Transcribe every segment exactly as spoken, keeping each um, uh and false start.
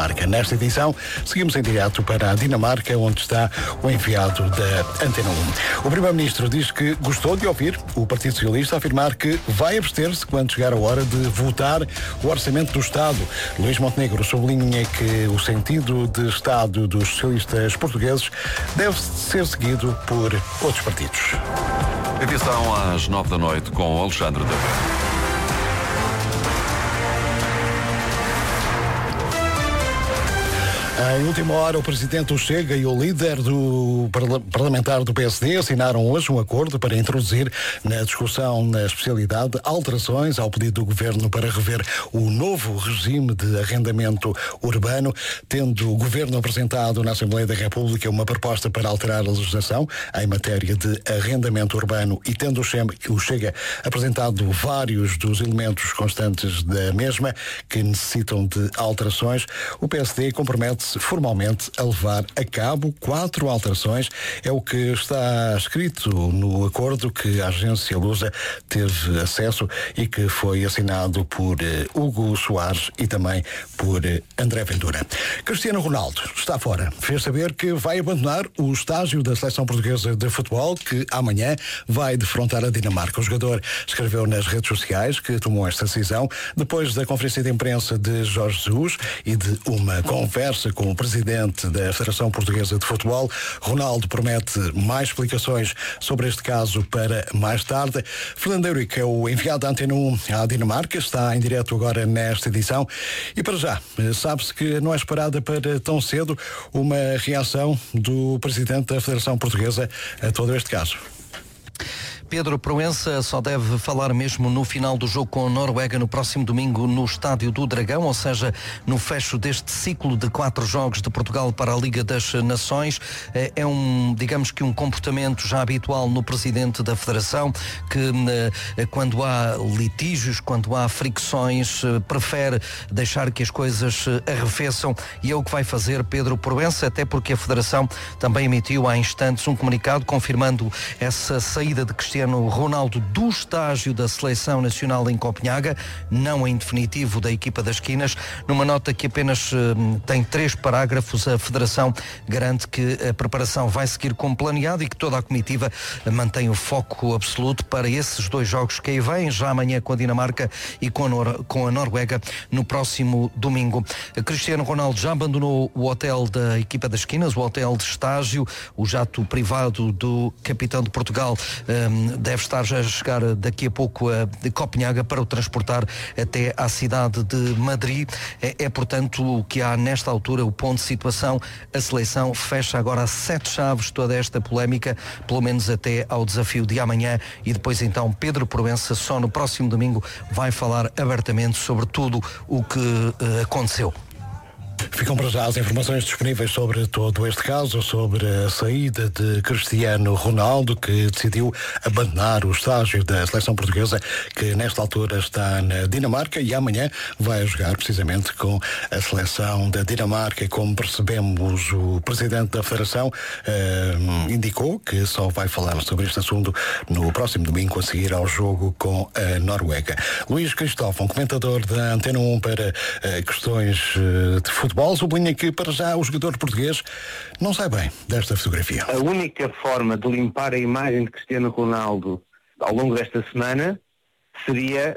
Dinamarca. Nesta edição, seguimos em direto para a Dinamarca, onde está o enviado da Antena um. O Primeiro-Ministro diz que gostou de ouvir o Partido Socialista afirmar que vai abster-se quando chegar a hora de votar o Orçamento do Estado. Luís Montenegro sublinha que o sentido de Estado dos socialistas portugueses deve ser seguido por outros partidos. Edição às nove da noite com Alexandre David. Em última hora, o Presidente do Chega e o líder do parlamentar do P S D assinaram hoje um acordo para introduzir na discussão na especialidade alterações ao pedido do Governo para rever o novo regime de arrendamento urbano, tendo o Governo apresentado na Assembleia da República uma proposta para alterar a legislação em matéria de arrendamento urbano e tendo o Chega apresentado vários dos elementos constantes da mesma que necessitam de alterações, o P S D compromete-se formalmente a levar a cabo quatro alterações. É o que está escrito no acordo que a agência Lusa teve acesso e que foi assinado por uh, Hugo Soares e também por uh, André Ventura. Cristiano Ronaldo está fora. Fez saber que vai abandonar o estágio da seleção portuguesa de futebol, que amanhã vai defrontar a Dinamarca. O jogador escreveu nas redes sociais que tomou esta decisão depois da conferência de imprensa de Jorge Jesus e de uma conversa com o presidente da Federação Portuguesa de Futebol. Ronaldo promete mais explicações sobre este caso para mais tarde. Fernando Eurico é o enviado da Antena um à Dinamarca, está em direto agora nesta edição e para já, sabe-se que não é esperada para tão cedo uma reação do presidente da Federação Portuguesa a todo este caso. Pedro Proença só deve falar mesmo no final do jogo com a Noruega no próximo domingo no Estádio do Dragão, ou seja, no fecho deste ciclo de quatro jogos de Portugal para a Liga das Nações. É um, digamos que um comportamento já habitual no presidente da Federação, que quando há litígios, quando há fricções, prefere deixar que as coisas arrefeçam e é o que vai fazer Pedro Proença, até porque a Federação também emitiu há instantes um comunicado confirmando essa saída de Cristiano Ronaldo do estágio da Seleção Nacional em Copenhaga, não em definitivo da equipa das Quinas. Numa nota que apenas uh, tem três parágrafos, a Federação garante que a preparação vai seguir como planeado e que toda a comitiva mantém o foco absoluto para esses dois jogos que aí vêm, já amanhã com a Dinamarca e com a, Nor- com a Noruega no próximo domingo. Cristiano Ronaldo já abandonou o hotel da equipa das Quinas, o hotel de estágio, o jato privado do capitão de Portugal um, deve estar já a chegar daqui a pouco a Copenhaga para o transportar até à cidade de Madrid. É, é, portanto, o que há nesta altura, o ponto de situação. A seleção fecha agora a sete chaves toda esta polémica, pelo menos até ao desafio de amanhã, e depois então Pedro Proença só no próximo domingo vai falar abertamente sobre tudo o que uh, aconteceu. Ficam para já as informações disponíveis sobre todo este caso, sobre a saída de Cristiano Ronaldo, que decidiu abandonar o estágio da seleção portuguesa, que nesta altura está na Dinamarca e amanhã vai jogar precisamente com a seleção da Dinamarca. Como percebemos, o presidente da Federação eh, indicou que só vai falar sobre este assunto no próximo domingo, a seguir ao jogo com a Noruega. Luís Cristóvão, comentador da Antena um para eh, questões eh, de futebol, sublinha que para já o jogador português não sai bem desta fotografia. A única forma de limpar a imagem de Cristiano Ronaldo ao longo desta semana seria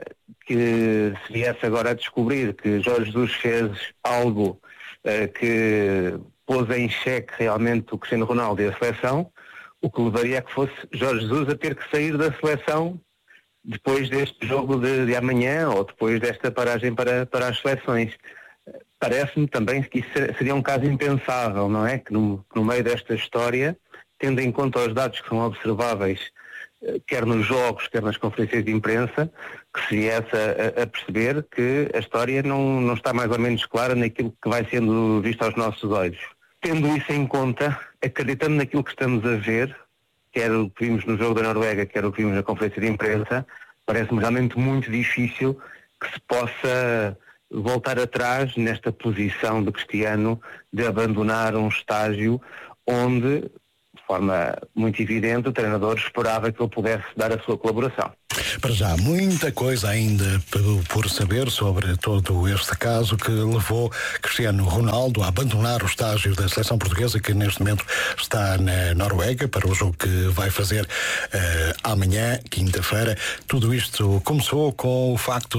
que se viesse agora a descobrir que Jorge Jesus fez algo uh, que pôs em xeque realmente o Cristiano Ronaldo e a seleção, o que levaria a que fosse Jorge Jesus a ter que sair da seleção depois deste jogo de, de amanhã ou depois desta paragem para, para as seleções. Parece-me também que isso seria um caso impensável, não é? Que no, no meio desta história, tendo em conta os dados que são observáveis, quer nos jogos, quer nas conferências de imprensa, que se viesse a, a perceber que a história não, não está mais ou menos clara naquilo que vai sendo visto aos nossos olhos. Tendo isso em conta, acreditando naquilo que estamos a ver, quer o que vimos no jogo da Noruega, quer o que vimos na conferência de imprensa, parece-me realmente muito difícil que se possa voltar atrás nesta posição de Cristiano de abandonar um estágio onde, de forma muito evidente, o treinador esperava que ele pudesse dar a sua colaboração. Para já, muita coisa ainda por saber sobre todo este caso que levou Cristiano Ronaldo a abandonar o estágio da seleção portuguesa, que neste momento está na Noruega para o jogo que vai fazer uh, amanhã, quinta-feira. Tudo isto começou com o facto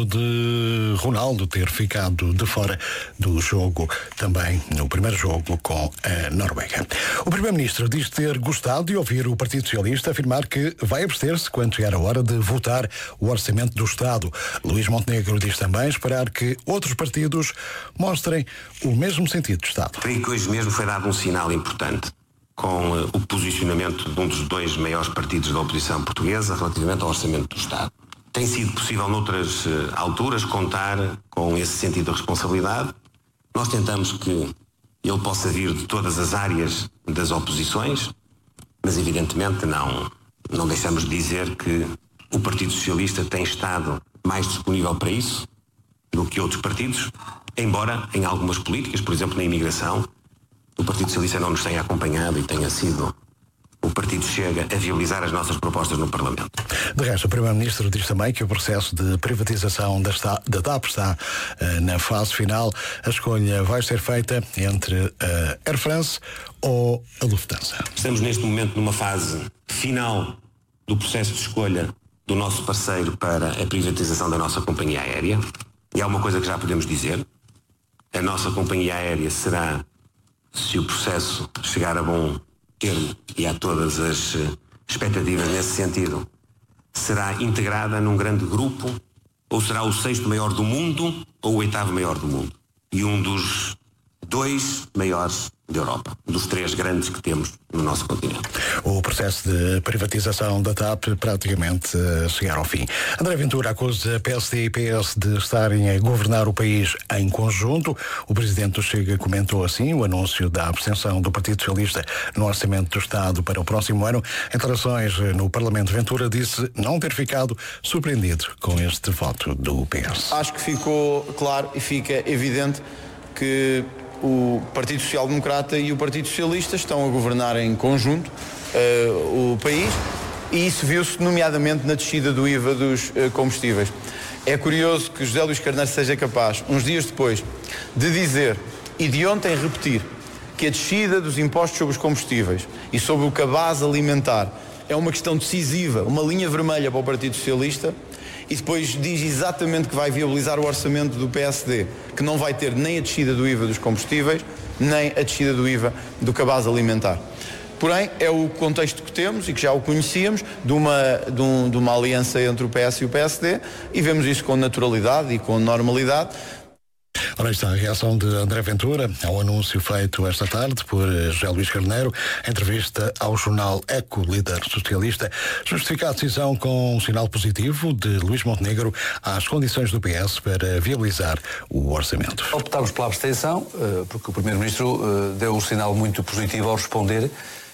de Ronaldo ter ficado de fora do jogo, também no primeiro jogo com a Noruega. O Primeiro-Ministro diz ter gostado de ouvir o Partido Socialista afirmar que vai abster-se quando chegar a hora de votar o orçamento do Estado. Luís Montenegro diz também esperar que outros partidos mostrem o mesmo sentido de Estado. Creio que hoje mesmo foi dado um sinal importante com uh, o posicionamento de um dos dois maiores partidos da oposição portuguesa relativamente ao orçamento do Estado. Tem sido possível noutras uh, alturas contar com esse sentido de responsabilidade. Nós tentamos que ele possa vir de todas as áreas das oposições, mas evidentemente não, não deixamos de dizer que o Partido Socialista tem estado mais disponível para isso do que outros partidos, embora em algumas políticas, por exemplo na imigração, o Partido Socialista não nos tenha acompanhado e tenha sido o Partido Chega a viabilizar as nossas propostas no Parlamento. De resto, o Primeiro-Ministro diz também que o processo de privatização da, da T A P está uh, na fase final. A escolha vai ser feita entre a Air France ou a Lufthansa. Estamos neste momento numa fase final do processo de escolha do nosso parceiro para a privatização da nossa companhia aérea. E há uma coisa que já podemos dizer. A nossa companhia aérea será, se o processo chegar a bom termo e há todas as expectativas nesse sentido, será integrada num grande grupo, ou será o sexto maior do mundo ou o oitavo maior do mundo. E um dos dois maiores da Europa, dos três grandes que temos no nosso continente. O processo de privatização da T A P praticamente a chegar ao fim. André Ventura acusa P S D e P S de estarem a governar o país em conjunto. O presidente do Chega comentou assim o anúncio da abstenção do Partido Socialista no Orçamento do Estado para o próximo ano. Em declarações no Parlamento, Ventura disse não ter ficado surpreendido com este voto do P S. Acho que ficou claro e fica evidente que o Partido Social Democrata e o Partido Socialista estão a governar em conjunto uh, o país, e isso viu-se nomeadamente na descida do I V A dos uh, combustíveis. É curioso que José Luís Carneiro seja capaz, uns dias depois, de dizer e de ontem repetir que a descida dos impostos sobre os combustíveis e sobre o cabaz alimentar é uma questão decisiva, uma linha vermelha para o Partido Socialista, e depois diz exatamente que vai viabilizar o orçamento do P S D, que não vai ter nem a descida do I V A dos combustíveis, nem a descida do I V A do cabaz alimentar. Porém, é o contexto que temos e que já o conhecíamos, de uma, de, um, de uma aliança entre o P S e o P S D, e vemos isso com naturalidade e com normalidade. Ora, está a reação de André Ventura ao anúncio feito esta tarde por José Luís Carneiro, entrevista ao jornal Eco, líder socialista, justifica a decisão com um sinal positivo de Luís Montenegro às condições do P S para viabilizar o orçamento. Optámos pela abstenção, porque o Primeiro-Ministro deu um sinal muito positivo ao responder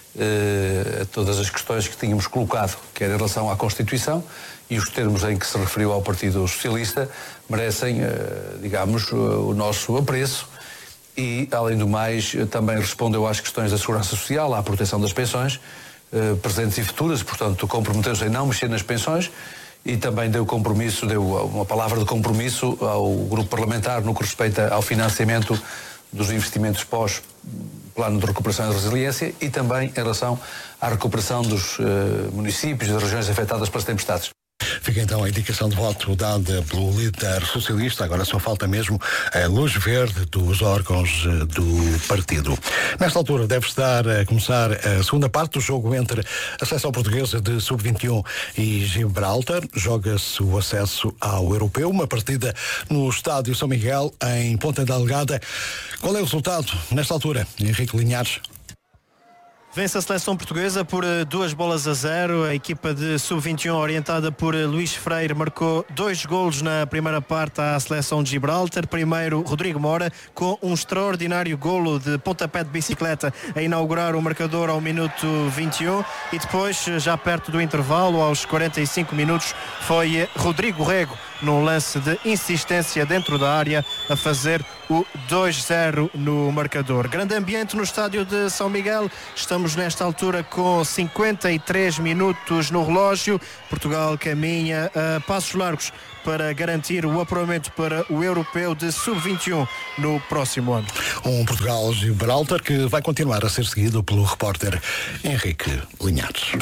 a todas as questões que tínhamos colocado, quer em relação à Constituição, e os termos em que se referiu ao Partido Socialista merecem, digamos, o nosso apreço, e, além do mais, também respondeu às questões da segurança social, à proteção das pensões, presentes e futuras, portanto, comprometeu-se em não mexer nas pensões, e também deu compromisso, deu uma palavra de compromisso ao grupo parlamentar no que respeita ao financiamento dos investimentos pós-plano de recuperação e resiliência, e também em relação à recuperação dos municípios e das regiões afetadas pelas tempestades. Fica então a indicação de voto dada pelo líder socialista. Agora só falta mesmo a luz verde dos órgãos do partido. Nesta altura deve estar a começar a segunda parte do jogo entre a seleção portuguesa de sub vinte e um e Gibraltar. Joga-se o acesso ao europeu, uma partida no estádio São Miguel, em Ponta Delgada. Qual é o resultado nesta altura, Henrique Linhares? Vence a seleção portuguesa por duas bolas a zero. A equipa de sub vinte e um, orientada por Luís Freire, marcou dois golos na primeira parte à seleção de Gibraltar. Primeiro, Rodrigo Mora, com um extraordinário golo de pontapé de bicicleta a inaugurar o marcador ao minuto vinte e um. E depois, já perto do intervalo, aos quarenta e cinco minutos, foi Rodrigo Rego num lance de insistência dentro da área a fazer o dois zero no marcador. Grande ambiente no estádio de São Miguel. Estamos nesta altura com cinquenta e três minutos no relógio. Portugal caminha a passos largos para garantir o apuramento para o Europeu de sub vinte e um no próximo ano. Um Portugal-Gibraltar que vai continuar a ser seguido pelo repórter Henrique Linhares.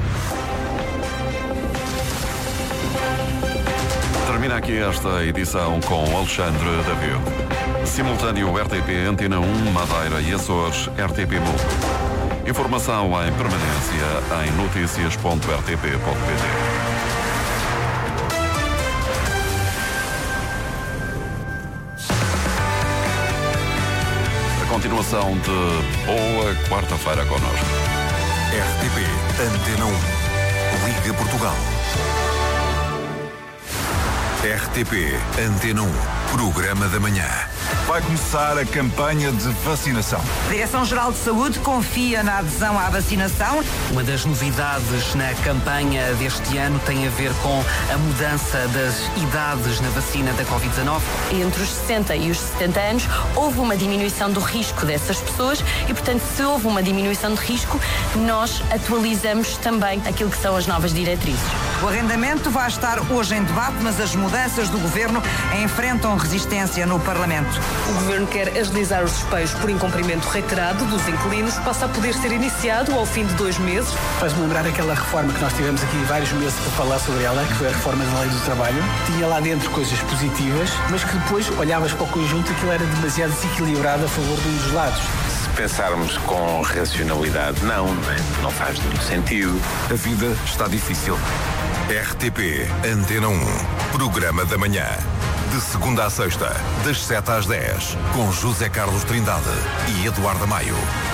Termina aqui esta edição com Alexandre Daviu. Simultâneo R T P Antena um, Madeira e Açores, R T P Mundo. Informação em permanência em notícias ponto r t p ponto p t. Continuação de boa quarta-feira connosco. R T P Antena um, Liga Portugal. R T P Antena um, Programa da Manhã. Vai começar a campanha de vacinação. A Direção-Geral de Saúde confia na adesão à vacinação. Uma das novidades na campanha deste ano tem a ver com a mudança das idades na vacina da covid dezanove. Entre os sessenta e os setenta anos houve uma diminuição do risco dessas pessoas e, portanto, se houve uma diminuição de risco, nós atualizamos também aquilo que são as novas diretrizes. O arrendamento vai estar hoje em debate, mas as mudanças do Governo enfrentam resistência no Parlamento. O Governo quer agilizar os despejos por incumprimento reiterado dos inquilinos, passa a poder ser iniciado ao fim de dois meses. Faz-me lembrar aquela reforma que nós tivemos aqui vários meses para falar sobre ela, que foi a reforma da Lei do Trabalho. Tinha lá dentro coisas positivas, mas que depois olhavas para o conjunto e aquilo era demasiado desequilibrado a favor de um dos lados. Se pensarmos com racionalidade, não, não, é? Não faz nenhum sentido. A vida está difícil. R T P Antena um, Programa da Manhã. De segunda a sexta, das sete às dez, com José Carlos Trindade e Eduardo Maio.